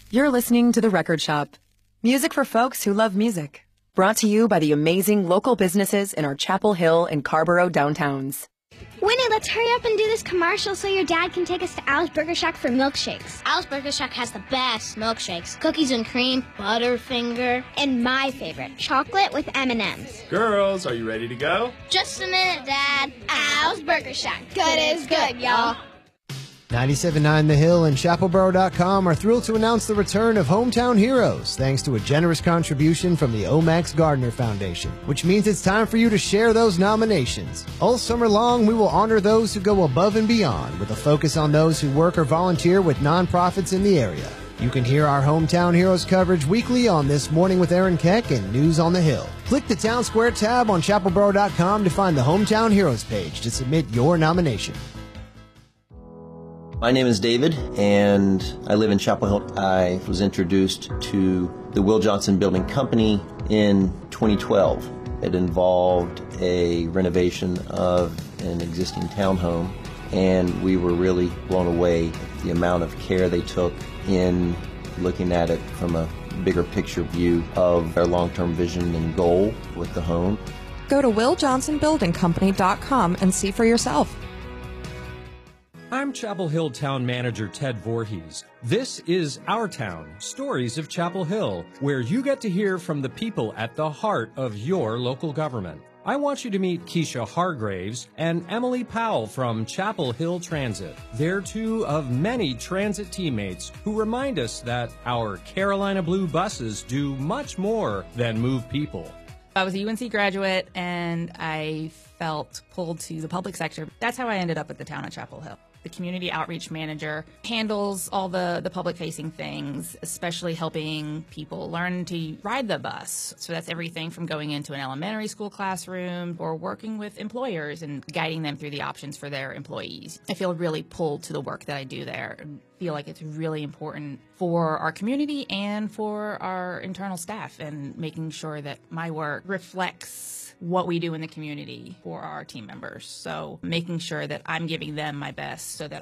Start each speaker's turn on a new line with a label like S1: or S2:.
S1: You're listening to The Record Shop. Music for folks who love music. Brought to you by the amazing local businesses in our Chapel Hill and Carborough downtowns.
S2: Winnie, let's hurry up and do this commercial so your dad can take us to Al's Burger Shack for milkshakes.
S3: Al's Burger Shack has the best milkshakes. Cookies and cream, Butterfinger,
S2: and my favorite, chocolate with M&Ms.
S4: Girls, are you ready to go?
S3: Just a minute, Dad.
S2: Al's Burger Shack. Good is good, y'all.
S5: 97.9 The Hill and ChapelBoro.com are thrilled to announce the return of Hometown Heroes, thanks to a generous contribution from the Omax Gardner Foundation, which means it's time for you to share those nominations. All summer long, we will honor those who go above and beyond, with a focus on those who work or volunteer with nonprofits in the area. You can hear our Hometown Heroes coverage weekly on This Morning with Aaron Keck and News on the Hill. Click the Town Square tab on ChapelBoro.com to find the Hometown Heroes page to submit your nomination.
S6: My name is David, and I live in Chapel Hill. I was introduced to the Will Johnson Building Company in 2012. It involved a renovation of an existing townhome, and we were really blown away at the amount of care they took in looking at it from a bigger picture view of their long-term vision and goal with the home.
S7: Go to willjohnsonbuildingcompany.com and see for yourself.
S8: I'm Chapel Hill Town Manager Ted Voorhees. This is Our Town, Stories of Chapel Hill, where you get to hear from the people at the heart of your local government. I want you to meet Keisha Hargraves and Emily Powell from Chapel Hill Transit. They're two of many transit teammates who remind us that our Carolina Blue buses do much more than move people.
S9: I was a UNC graduate, and I felt pulled to the public sector. That's how I ended up at the town of Chapel Hill. The community outreach manager handles all the public-facing things, especially helping people learn to ride the bus. So that's everything from going into an elementary school classroom or working with employers and guiding them through the options for their employees. I feel really pulled to the work that I do there and feel like it's really important for our community and for our internal staff, and making sure that my work reflects what we do in the community for our team members. So making sure that I'm giving them my best so that